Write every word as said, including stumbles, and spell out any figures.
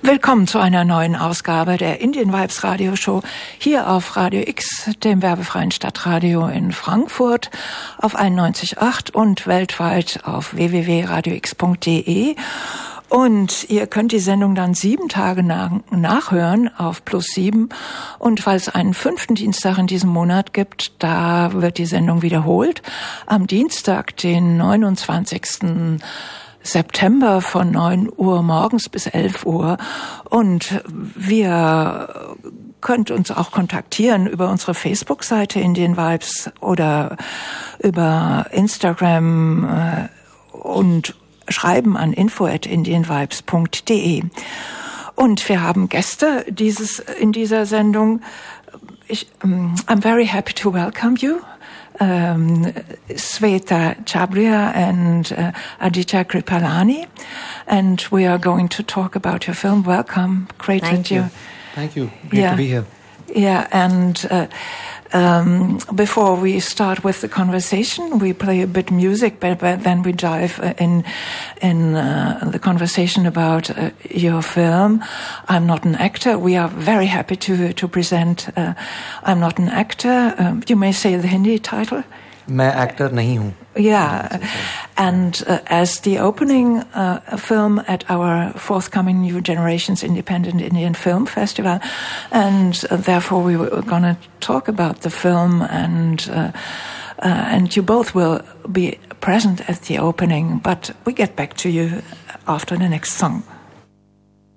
Willkommen zu einer neuen Ausgabe der Indian Vibes Radio Show hier auf Radio X, dem werbefreien Stadtradio in Frankfurt auf einundneunzig Komma acht und weltweit auf w w w punkt radio x punkt d e. Und ihr könnt die Sendung dann sieben Tage nach, nachhören auf Plus sieben. Und weil es einen fünften Dienstag in diesem Monat gibt, da wird die Sendung wiederholt. Am Dienstag, den neunundzwanzigsten September von neun Uhr morgens bis elf Uhr. Und wir könnt uns auch kontaktieren über unsere Facebook-Seite Indian Vibes oder über Instagram äh, und schreiben an info at indian vibes punkt d e. Und wir haben Gäste dieses in dieser Sendung. Ich, um, I'm very happy to welcome you. Um, Sveta Chabria and uh, Aditya Kripalani, and we are going to talk about your film. Welcome, great Thank that you. you. Thank you. Great yeah, to be here. Yeah, and uh, um, before we start with the conversation, we play a bit music, but, but then we dive in in uh, the conversation about uh, your film. I'm Not an Actor. We are very happy to to present uh, I'm Not an Actor. Um, you may say the Hindi title. मैं एक्टर नहीं हूँ. Yeah, and uh, as the opening uh, film at our forthcoming New Generations Independent Indian Film Festival, and uh, therefore we were going to talk about the film, and uh, uh, and you both will be present at the opening, but we get back to you after the next song.